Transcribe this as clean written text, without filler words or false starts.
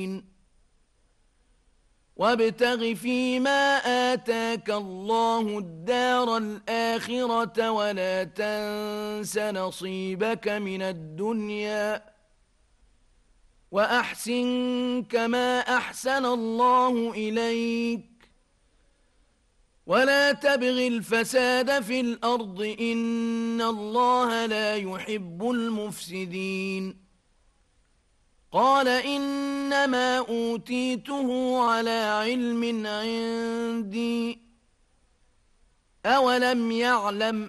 وابتغ فيما آتاك الله الدار الآخرة ولا تنس نصيبك من الدنيا وأحسن كما أحسن الله إليك ولا تبغ الفساد في الأرض إن الله لا يحب المفسدين قال إنما أوتيته على علم عندي أولم يعلم